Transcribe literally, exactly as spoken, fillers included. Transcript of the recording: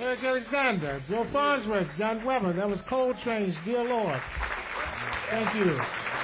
Eric Alexander, Joe Farnsworth, John Weber. That was Coltrane's Dear Lord. Thank you.